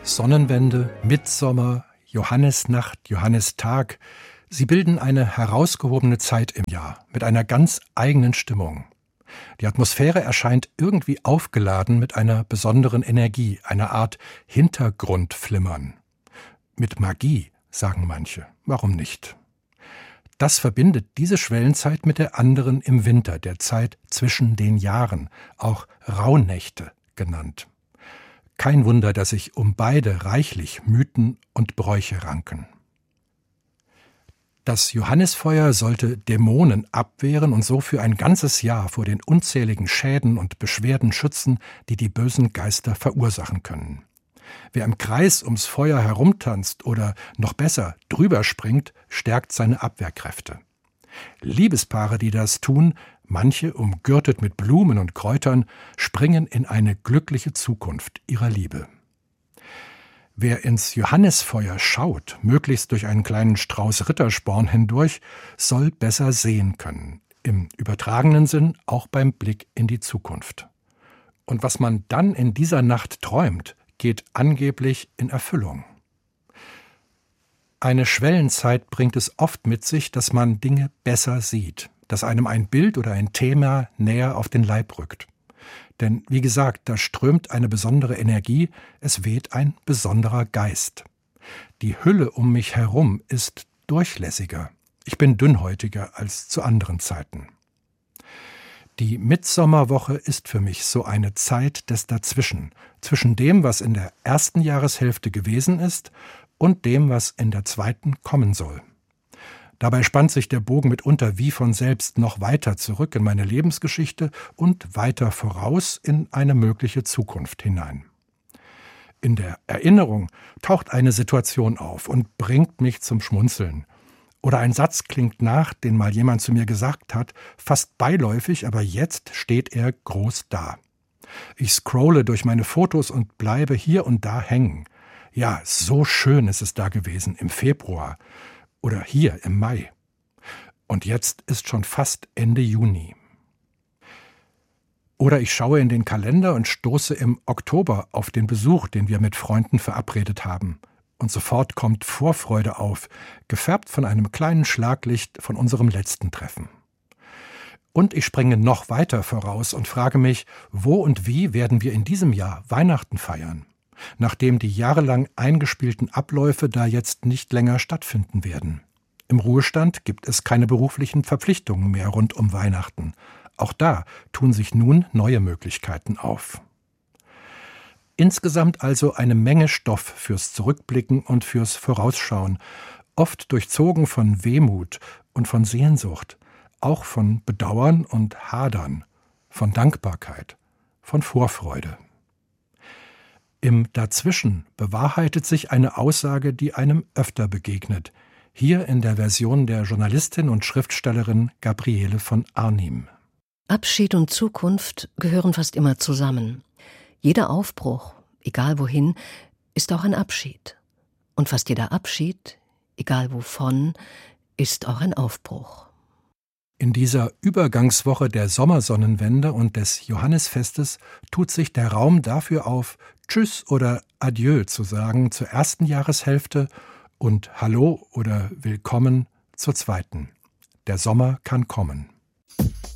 Sonnenwende, Mittsommer, Johannisnacht, Johannistag, sie bilden eine herausgehobene Zeit im Jahr mit einer ganz eigenen Stimmung. Die Atmosphäre erscheint irgendwie aufgeladen mit einer besonderen Energie, einer Art Hintergrundflimmern. Mit Magie, sagen manche. Warum nicht? Das verbindet diese Schwellenzeit mit der anderen im Winter, der Zeit zwischen den Jahren, auch Rauhnächte genannt. Kein Wunder, dass sich um beide reichlich Mythen und Bräuche ranken. Das Johannisfeuer sollte Dämonen abwehren und so für ein ganzes Jahr vor den unzähligen Schäden und Beschwerden schützen, die die bösen Geister verursachen können. Wer im Kreis ums Feuer herumtanzt oder noch besser drüber springt, stärkt seine Abwehrkräfte. Liebespaare, die das tun, manche umgürtet mit Blumen und Kräutern, springen in eine glückliche Zukunft ihrer Liebe. Wer ins Johannisfeuer schaut, möglichst durch einen kleinen Strauß Rittersporn hindurch, soll besser sehen können. Im übertragenen Sinn auch beim Blick in die Zukunft. Und was man dann in dieser Nacht träumt, geht angeblich in Erfüllung. Eine Schwellenzeit bringt es oft mit sich, dass man Dinge besser sieht, dass einem ein Bild oder ein Thema näher auf den Leib rückt. Denn, wie gesagt, da strömt eine besondere Energie, es weht ein besonderer Geist. Die Hülle um mich herum ist durchlässiger. Ich bin dünnhäutiger als zu anderen Zeiten. Die Mittsommerwoche ist für mich so eine Zeit des Dazwischen, zwischen dem, was in der ersten Jahreshälfte gewesen ist, und dem, was in der zweiten kommen soll. Dabei spannt sich der Bogen mitunter wie von selbst noch weiter zurück in meine Lebensgeschichte und weiter voraus in eine mögliche Zukunft hinein. In der Erinnerung taucht eine Situation auf und bringt mich zum Schmunzeln. Oder ein Satz klingt nach, den mal jemand zu mir gesagt hat, fast beiläufig, aber jetzt steht er groß da. Ich scrolle durch meine Fotos und bleibe hier und da hängen. Ja, so schön ist es da gewesen im Februar oder hier im Mai. Und jetzt ist schon fast Ende Juni. Oder ich schaue in den Kalender und stoße im Oktober auf den Besuch, den wir mit Freunden verabredet haben. Und sofort kommt Vorfreude auf, gefärbt von einem kleinen Schlaglicht von unserem letzten Treffen. Und ich springe noch weiter voraus und frage mich, wo und wie werden wir in diesem Jahr Weihnachten feiern? Nachdem die jahrelang eingespielten Abläufe da jetzt nicht länger stattfinden werden. Im Ruhestand gibt es keine beruflichen Verpflichtungen mehr rund um Weihnachten. Auch da tun sich nun neue Möglichkeiten auf. Insgesamt also eine Menge Stoff fürs Zurückblicken und fürs Vorausschauen, oft durchzogen von Wehmut und von Sehnsucht, auch von Bedauern und Hadern, von Dankbarkeit, von Vorfreude. Im Dazwischen bewahrheitet sich eine Aussage, die einem öfter begegnet, hier in der Version der Journalistin und Schriftstellerin Gabriele von Arnim. Abschied und Zukunft gehören fast immer zusammen. Jeder Aufbruch, egal wohin, ist auch ein Abschied. Und fast jeder Abschied, egal wovon, ist auch ein Aufbruch. In dieser Übergangswoche der Sommersonnenwende und des Johannisfestes tut sich der Raum dafür auf, Tschüss oder Adieu zu sagen zur ersten Jahreshälfte und Hallo oder Willkommen zur zweiten. Der Sommer kann kommen.